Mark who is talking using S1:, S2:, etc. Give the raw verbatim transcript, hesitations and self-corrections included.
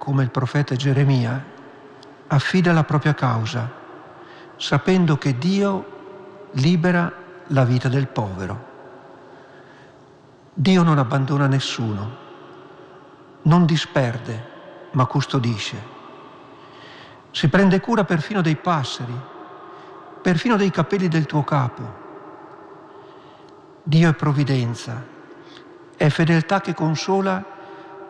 S1: come il profeta Geremia, affida la propria causa, sapendo che Dio libera la vita del povero. Dio non abbandona nessuno, non disperde, ma custodisce. Si prende cura perfino dei passeri, perfino dei capelli del tuo capo. Dio è provvidenza, è fedeltà che consola